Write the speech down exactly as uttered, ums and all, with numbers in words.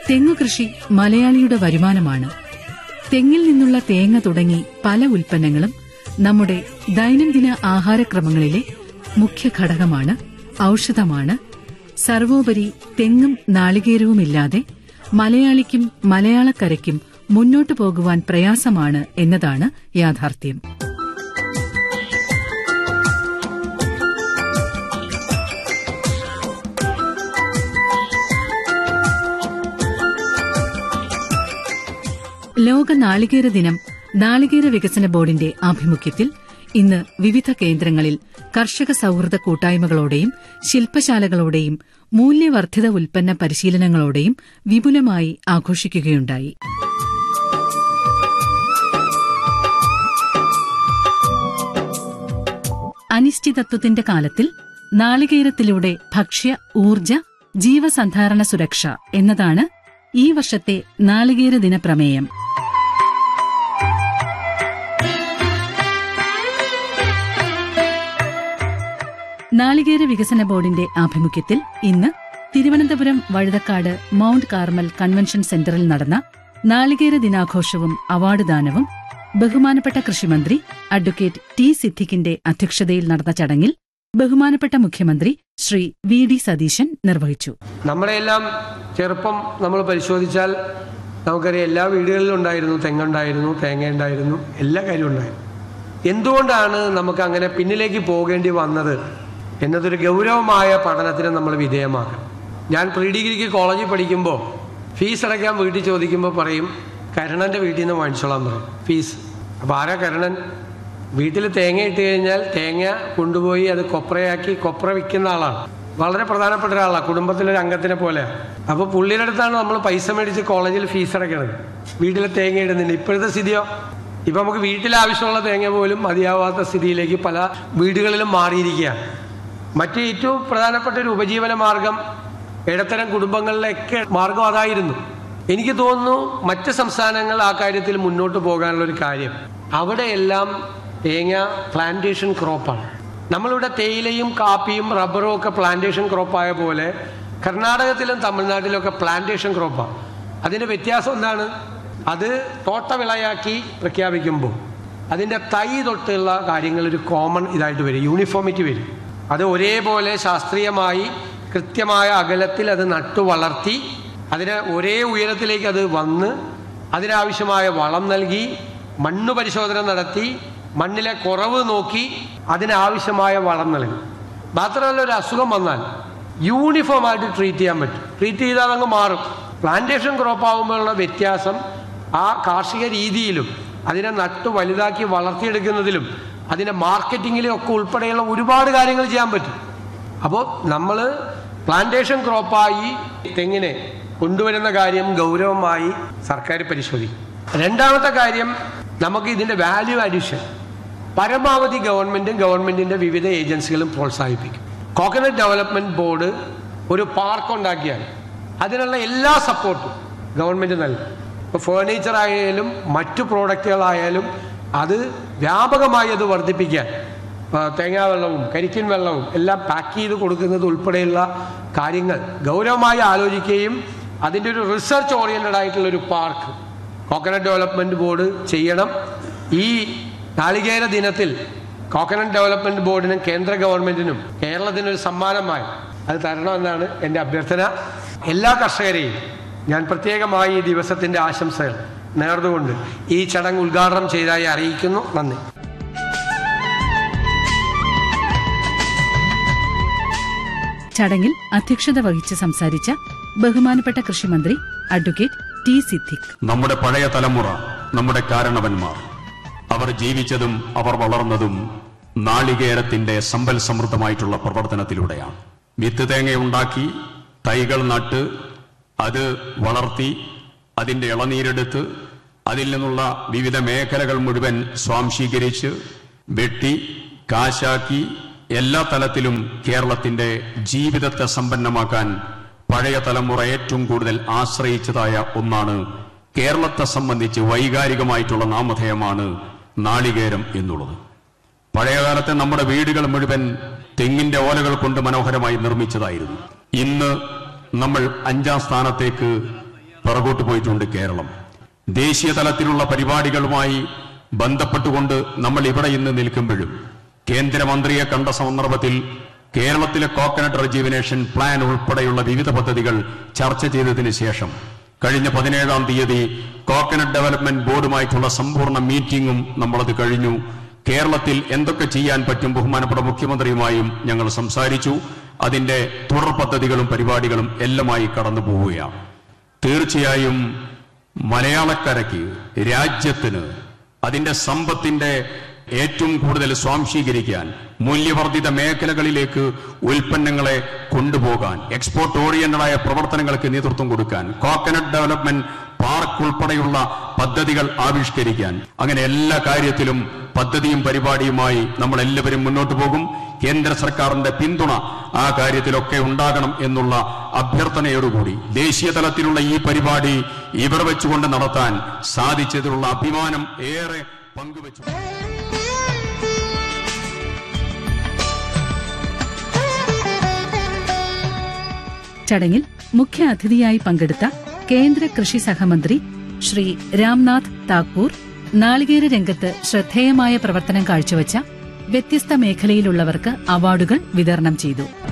തെങ്ങുകൃഷി മലയാളിയുടെ വരുമാനമാണ്. തെങ്ങിൽ നിന്നുള്ള തേങ്ങ തുടങ്ങി പല ഉൽപ്പന്നങ്ങളും നമ്മുടെ ദൈനംദിന ആഹാരക്രമങ്ങളിലെ മുഖ്യ ഘടകമാണ്, ഔഷധമാണ്. സർവോപരി തെങ്ങും നാളികേരവുമില്ലാതെ മലയാളിക്കും മലയാളക്കരയ്ക്കും മുന്നോട്ടു പോകുവാൻ പ്രയാസമാണ് എന്നതാണ് യാഥാർത്ഥ്യം. ലോക നാളികേര ദിനം നാളികേര വികസന ബോർഡിന്റെ ആഭിമുഖ്യത്തിൽ ഇന്ന് വിവിധ കേന്ദ്രങ്ങളിൽ കർഷക സൌഹൃദ കൂട്ടായ്മകളോടെയും ശില്പശാലകളോടെയും മൂല്യവർദ്ധിത ഉൽപ്പന്ന പരിശീലനങ്ങളോടെയും വിപുലമായി ആഘോഷിക്കുകയുണ്ടായി. അനിശ്ചിതത്വത്തിന്റെ കാലത്തിൽ നാളികേരത്തിലൂടെ ഭക്ഷ്യ, ഊർജ, ജീവസന്ധാരണ സുരക്ഷ എന്നതാണ് ഈ വർഷത്തെ നാളികേര ദിന പ്രമേയം. നാളികേര വികസന ബോർഡിന്റെ ആഭിമുഖ്യത്തിൽ ഇന്ന് Thiruvananthapuram Vazhuthacaud mount Carmel convention സെന്ററിൽ നടന്ന നാളികേര ദിനാഘോഷവും അവാർഡ് ദാനവും ബഹുമാനപ്പെട്ട കൃഷിമന്ത്രി അഡ്വക്കേറ്റ് ടി സിദ്ദിഖിന്റെ അധ്യക്ഷതയിൽ നടന്ന ചടങ്ങിൽ ബഹുമാനപ്പെട്ട മുഖ്യമന്ത്രി ശ്രീ വി ഡി സതീശൻ നിർവഹിച്ചു. നമ്മളെല്ലാം ചെറുപ്പം നമ്മൾ പരിശോധിച്ചാൽ നമുക്കറിയാം, എല്ലാ വീടുകളിലും ഉണ്ടായിരുന്നു, തെങ്ങുണ്ടായിരുന്നു, തേങ്ങ ഉണ്ടായിരുന്നു, എല്ലാ കാര്യവും ഉണ്ടായിരുന്നു. എന്തുകൊണ്ടാണ് നമുക്ക് അങ്ങനെ പിന്നിലേക്ക് പോകേണ്ടി വന്നത് എന്നതൊരു ഗൗരവമായ പഠനത്തിന് നമ്മൾ വിധേയമാക്കണം. ഞാൻ പ്രീ ഡിഗ്രിക്ക് കോളേജിൽ പഠിക്കുമ്പോൾ ഫീസ് അടയ്ക്കാൻ വീട്ടിൽ ചോദിക്കുമ്പോൾ പറയും, കരുണൻ്റെ വീട്ടിൽ നിന്ന് വാങ്ങിച്ചോളാൻ പറയും ഫീസ്. അപ്പോൾ ആരാ കരുണൻ? വീട്ടിൽ തേങ്ങ ഇട്ട് കഴിഞ്ഞാൽ തേങ്ങ കൊണ്ടുപോയി അത് കൊപ്രയാക്കി കൊപ്ര വിൽക്കുന്ന ആളാണ്. വളരെ പ്രധാനപ്പെട്ട ഒരാളാണ്, കുടുംബത്തിലൊരു അംഗത്തിനെ പോലെയാണ്. അപ്പോൾ പുള്ളിയുടെ അടുത്താണ് നമ്മൾ പൈസ മേടിച്ച് കോളേജിൽ ഫീസ് അടയ്ക്കണത്. വീട്ടിൽ തേങ്ങ ഇടുന്നുണ്ട്. ഇപ്പോഴത്തെ സ്ഥിതിയോ, ഇപ്പം നമുക്ക് വീട്ടിൽ ആവശ്യമുള്ള തേങ്ങ പോലും മതിയാവാത്ത സ്ഥിതിയിലേക്ക് പല വീടുകളിലും മാറിയിരിക്കുകയാണ്. മറ്റ് ഏറ്റവും പ്രധാനപ്പെട്ട ഒരു ഉപജീവന മാർഗം ഇടത്തരം കുടുംബങ്ങളിലൊക്കെ മാർഗം അതായിരുന്നു. എനിക്ക് തോന്നുന്നു മറ്റ് സംസ്ഥാനങ്ങൾ ആ കാര്യത്തിൽ മുന്നോട്ട് പോകാനുള്ളൊരു കാര്യം, അവിടെയെല്ലാം തേങ്ങ പ്ലാന്റേഷൻ ക്രോപ്പാണ്. നമ്മളിവിടെ തേയിലയും കാപ്പിയും റബ്ബറും ഒക്കെ പ്ലാന്റേഷൻ ക്രോപ്പായ പോലെ കർണാടകത്തിലും തമിഴ്നാട്ടിലും ഒക്കെ പ്ലാന്റേഷൻ ക്രോപ്പാണ്. അതിൻ്റെ വ്യത്യാസം എന്താണ്? അത് തോട്ടവിളയാക്കി പ്രഖ്യാപിക്കുമ്പോൾ അതിൻ്റെ തൈ തൊട്ടുള്ള കാര്യങ്ങൾ ഒരു കോമൺ ഇതായിട്ട് വരും, യൂണിഫോമിറ്റി വരും. അത് ഒരേപോലെ ശാസ്ത്രീയമായി കൃത്യമായ അകലത്തിൽ അത് നട്ടു വളർത്തി അതിന് ഒരേ ഉയരത്തിലേക്ക് അത് വന്ന് അതിനാവശ്യമായ വളം നൽകി മണ്ണ് പരിശോധന നടത്തി മണ്ണിലെ കുറവ് നോക്കി അതിനാവശ്യമായ വളം നൽകി. മാത്രമല്ല, ഒരു അസുഖം വന്നാൽ യൂണിഫോമായിട്ട് ട്രീറ്റ് ചെയ്യാൻ പറ്റും. ട്രീറ്റ് ചെയ്താൽ അങ്ങ് മാറും. പ്ലാന്റേഷൻ ക്രോപ്പ് ആകുമ്പോഴുള്ള വ്യത്യാസം ആ കാർഷിക രീതിയിലും അതിനെ നട്ടു വലുതാക്കി വളർത്തിയെടുക്കുന്നതിലും അതിൻ്റെ മാർക്കറ്റിങ്ങിലും ഒക്കെ ഉൾപ്പെടെയുള്ള ഒരുപാട് കാര്യങ്ങൾ ചെയ്യാൻ പറ്റും. അപ്പോൾ നമ്മൾ പ്ലാന്റേഷൻ ക്രോപ്പായി തെങ്ങിനെ കൊണ്ടുവരുന്ന കാര്യം ഗൗരവമായി സർക്കാർ പരിശോധിക്കും. രണ്ടാമത്തെ കാര്യം, നമുക്ക് ഇതിൻ്റെ വാല്യൂ അഡീഷൻ പരമാവധി ഗവൺമെൻറ്റും ഗവൺമെൻറ്റിൻ്റെ വിവിധ ഏജൻസികളും പ്രോത്സാഹിപ്പിക്കും. കോക്കനട്ട് ഡെവലപ്മെൻറ്റ് ബോർഡ് ഒരു പാർക്ക് ഉണ്ടാക്കിയാൽ അതിനുള്ള എല്ലാ സപ്പോർട്ടും ഗവൺമെൻറ് നൽകും. ഇപ്പോൾ ഫേർണിച്ചർ ആയാലും മറ്റു പ്രോഡക്റ്റുകളായാലും അത് വ്യാപകമായി അത് വർദ്ധിപ്പിക്കാൻ തേങ്ങാ വെള്ളവും കരിക്കിൻ വെള്ളവും എല്ലാം പാക്ക് ചെയ്ത് കൊടുക്കുന്നത് ഉൾപ്പെടെയുള്ള കാര്യങ്ങൾ ഗൗരവമായി ആലോചിക്കുകയും അതിൻ്റെ ഒരു റിസർച്ച് ഓറിയൻറ്റഡ് ആയിട്ടുള്ളൊരു പാർക്ക് കോക്കനട്ട് ഡെവലപ്മെൻറ്റ് ബോർഡ് ചെയ്യണം. ഈ നാളികേര ദിനത്തിൽ കോക്കനട്ട് ഡെവലപ്മെൻറ്റ് ബോർഡിനും കേന്ദ്ര ഗവൺമെൻറ്റിനും കേരളത്തിനൊരു സമ്മാനമായി അത് തരണമെന്നാണ് എൻ്റെ അഭ്യർത്ഥന. എല്ലാ കർഷകരെയും ഞാൻ പ്രത്യേകമായി ഈ ദിവസത്തിൻ്റെ ആശംസകൾ നേർന്നുകൊണ്ട് ഈ ചടങ്ങ് ഉദ്ഘാടനം ചെയ്തതായി അറിയിക്കുന്നു. നന്ദി. ചടങ്ങിൽ അധ്യക്ഷത വഹിച്ച് സംസാരിച്ച ബഹുമാനപ്പെട്ട കൃഷിമന്ത്രി അഡ്വക്കേറ്റ് ടി സിദ്ദിഖ്, നമ്മുടെ പഴയ തലമുറ, നമ്മുടെ കാരണവന്മാർ, അവർ ജീവിച്ചതും അവർ വളർന്നതും നാളികേരത്തിന്റെ സമ്പൽ സമൃദ്ധമായിട്ടുള്ള പ്രവർത്തനത്തിലൂടെയാണ്. വിത്ത് തേങ്ങയുണ്ടാക്കി തൈകൾ നട്ട് അത് വളർത്തി അതിൻ്റെ ഇളനീരെടുത്ത് അതിൽ നിന്നുള്ള വിവിധ മേഖലകൾ മുഴുവൻ സ്വാംശീകരിച്ച് വെട്ടി കാശാക്കി എല്ലാ തലത്തിലും കേരളത്തിന്റെ ജീവിതത്തെ സമ്പന്നമാക്കാൻ പഴയ തലമുറ ഏറ്റവും കൂടുതൽ ആശ്രയിച്ചതായ ഒന്നാണ്. കേരളത്തെ സംബന്ധിച്ച് വൈകാരികമായിട്ടുള്ള നാമധേയമാണ് നാളികേരം എന്നുള്ളത്. പഴയകാലത്തെ നമ്മുടെ വീടുകൾ മുഴുവൻ തെങ്ങിന്റെ ഓലകൾ കൊണ്ട് മനോഹരമായി നിർമ്മിച്ചതായിരുന്നു. ഇന്ന് നമ്മൾ അഞ്ചാം സ്ഥാനത്തേക്ക് പിറകോട്ട് പോയിട്ടുണ്ട് കേരളം. ദേശീയ തലത്തിലുള്ള പരിപാടികളുമായി ബന്ധപ്പെട്ടുകൊണ്ട് നമ്മൾ ഇവിടെ ഇന്ന് നിൽക്കുമ്പോഴും കേന്ദ്രമന്ത്രിയെ കണ്ട സന്ദർഭത്തിൽ കേരളത്തിലെ കോക്കനട്ട് റെജുവിനേഷൻ പ്ലാൻ ഉൾപ്പെടെയുള്ള വിവിധ പദ്ധതികൾ ചർച്ച ചെയ്തതിനു ശേഷം കഴിഞ്ഞ പതിനേഴാം തീയതി കോക്കനട്ട് ഡെവലപ്മെന്റ് ബോർഡുമായിട്ടുള്ള സമ്പൂർണ്ണ മീറ്റിംഗും നമ്മളത് കഴിഞ്ഞു. കേരളത്തിൽ എന്തൊക്കെ ചെയ്യാൻ പറ്റും ബഹുമാനപ്പെട്ട മുഖ്യമന്ത്രിയുമായും ഞങ്ങൾ സംസാരിച്ചു. അതിന്റെ തുടർ പദ്ധതികളും പരിപാടികളും എല്ലാമായി കടന്നു പോവുകയാണ്. തീർച്ചയായും മലയാളക്കരയ്ക്ക്, രാജ്യത്തിന് അതിന്റെ സമ്പത്തിന്റെ ഏറ്റവും കൂടുതൽ സ്വാംശീകരിക്കാൻ, മൂല്യവർദ്ധിത മേഖലകളിലേക്ക് ഉൽപ്പന്നങ്ങളെ കൊണ്ടുപോകാൻ, എക്സ്പോർട്ട് ഓറിയന്റഡായ പ്രവർത്തനങ്ങൾക്ക് നേതൃത്വം കൊടുക്കാൻ, കോക്കനട്ട് ഡെവലപ്മെന്റ് പാർക്ക് ഉൾപ്പെടെയുള്ള പദ്ധതികൾ ആവിഷ്കരിക്കാൻ, അങ്ങനെ എല്ലാ കാര്യത്തിലും പദ്ധതിയും പരിപാടിയുമായി നമ്മൾ എല്ലാവരും മുന്നോട്ട് പോകും. കേന്ദ്ര സർക്കാരിന്റെ പിന്തുണ ആ കാര്യത്തിലൊക്കെ ഉണ്ടാകണം എന്നുള്ള അഭ്യർത്ഥനയോടുകൂടി ദേശീയ തലത്തിലുള്ള ഈ പരിപാടി ഇവിടെ വെച്ചുകൊണ്ട് നടത്താൻ സാധിച്ചതിലുള്ള അഭിമാനം ഏറെ പങ്കുവച്ചു. ചടങ്ങിൽ മുഖ്യ അതിഥിയായി പങ്കെടുത്ത കേന്ദ്ര കൃഷി സഹമന്ത്രി ശ്രീ രാംനാഥ് താക്കൂർ നാളികേര രംഗത്ത് ശ്രദ്ധേയമായ പ്രവർത്തനം കാഴ്ചവച്ച വ്യത്യസ്ത മേഖലയിലുള്ളവർക്ക് അവാർഡുകൾ വിതരണം ചെയ്തു.